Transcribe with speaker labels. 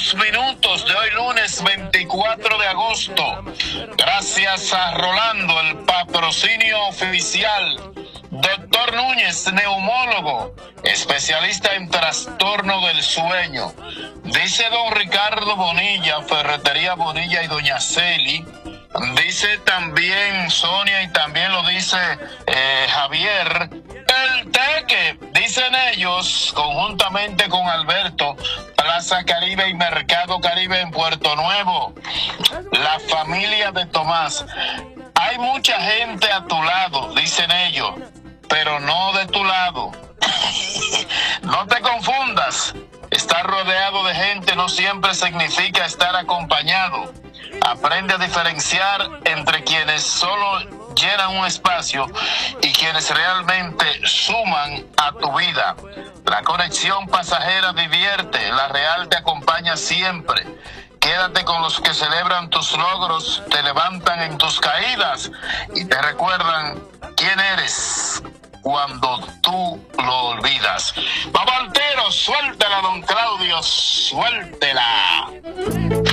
Speaker 1: minutos de hoy lunes 24 de agosto. Gracias a Rolando, el patrocinio oficial. Doctor Núñez, neumólogo, especialista en trastorno del sueño. Dice don Ricardo Bonilla, Ferretería Bonilla y doña Celi. Dice también Sonia y también lo dice Javier. El Teque, dicen ellos, conjuntamente con Alberto, Plaza Caribe y Mercado Caribe en Puerto Nuevo. La familia de Tomás. Hay mucha gente a tu lado, dicen ellos, pero no de tu lado. No te confundas. Estar rodeado de gente no siempre significa estar acompañado. Aprende a diferenciar entre quienes solo llenan un espacio y quienes realmente suman a tu vida. La conexión pasajera divierte, la real te acompaña siempre. Quédate con los que celebran tus logros, te levantan en tus caídas y te recuerdan quién eres cuando tú lo olvidas. Vamos, Altero, suéltela, don Claudio, suéltela.